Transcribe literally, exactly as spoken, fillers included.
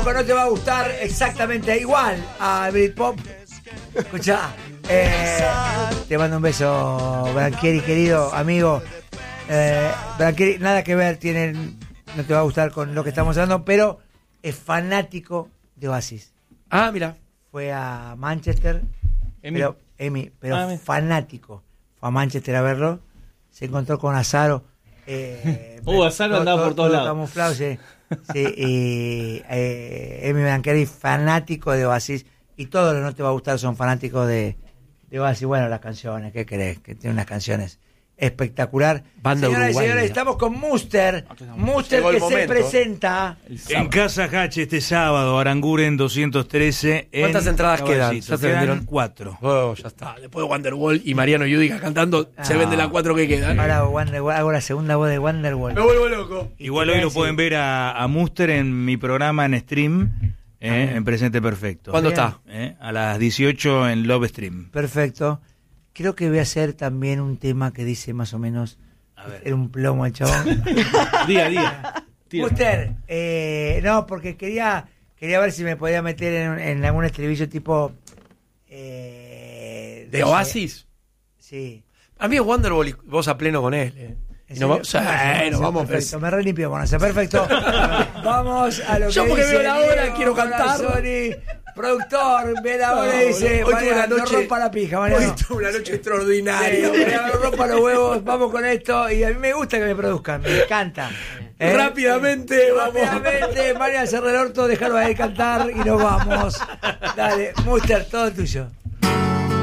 fanático no te va a gustar exactamente igual a Britpop. Escuchá, eh, te mando un beso, Branchieri, querido amigo. Eh, Branchieri, nada que ver, tienen, no te va a gustar con lo que estamos hablando, pero es fanático de Oasis. Ah, mira. Fue a Manchester, Emi. pero, Emi, pero Ah, fanático. Fue a Manchester a verlo, se encontró con Azaro. Eh, Uh, Azaro andaba por todos lados. Camuflado, sí. Sí, y eh, Emi Branchieri, fanático de Oasis, y todos los no te va a gustar son fanáticos de, de Oasis. Bueno, las canciones, ¿qué crees? Que tiene unas canciones espectacular. Banda Señoras y uruguaya. señores, estamos con Muster. Muster Llegó el que se momento. presenta. En Casa Hache este sábado, Aranguren doscientos trece. en ¿Cuántas entradas quedan? Caballito. ¿Ya se Quedan vendieron? cuatro. Oh, ya está. Después de Wonderwall y Mariano Yudica cantando, se vende las cuatro que quedan. Ahora Wonderwall, hago la segunda voz de Wonderwall. Me vuelvo loco. Igual hoy lo pueden ver a, a Muster en mi programa en stream, eh, en Presente Perfecto. ¿Cuándo Bien. está? Eh, a las dieciocho en Love Stream. Perfecto. Creo que voy a hacer también un tema que dice más o menos. A ver. Era un plomo el chabón. Día a día. Tira. Muster, eh, no, porque quería quería ver si me podía meter en, en algún estribillo tipo. Eh, ¿De no sé. Oasis? Sí. A mí es Wonderwall y vos a pleno con él. Eh. ¿En Y nos vamos, serio? sí, nos vamos Perfecto, me re limpio con eso. Perfecto. Vamos a lo Yo que porque dice veo la hora, Diego quiero cantar. Corazoni, productor, ve la hora y dice: Hoy tuve Mariano, una no noche- rompa la pija, Hoy Mariano. tuve una noche Sí, extraordinaria. Mariano, no rompa los huevos, vamos con esto. Y a mí me gusta que me produzcan, me encanta. ¿Eh? Rápidamente, vamos. Rápidamente, Mariano, cerra el orto, déjalo ahí cantar y nos vamos. Dale, Muster, todo tuyo.